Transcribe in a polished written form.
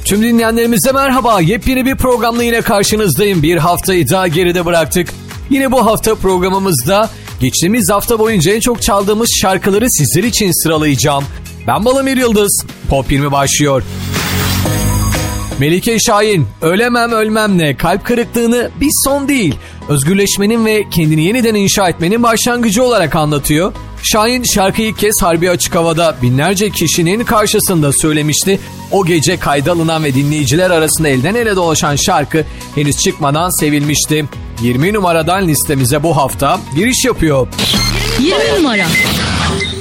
Tüm dinleyenlerimize merhaba. Yepyeni bir programla yine karşınızdayım. Bir haftayı daha geride bıraktık. Yine bu hafta programımızda geçtiğimiz hafta boyunca en çok çaldığımız şarkıları sizler için sıralayacağım. Ben Balamir Yıldız. Pop 20 başlıyor. Melike Şahin, Ölemem Ölmem'le kalp kırıklığını bir son değil, özgürleşmenin ve kendini yeniden inşa etmenin başlangıcı olarak anlatıyor. Şahin şarkıyı ilk kez Harbi Açık Hava'da binlerce kişinin karşısında söylemişti. O gece kayda alınan ve dinleyiciler arasında elden ele dolaşan şarkı henüz çıkmadan sevilmişti. 20 numaradan listemize bu hafta giriş yapıyor. 20 numara.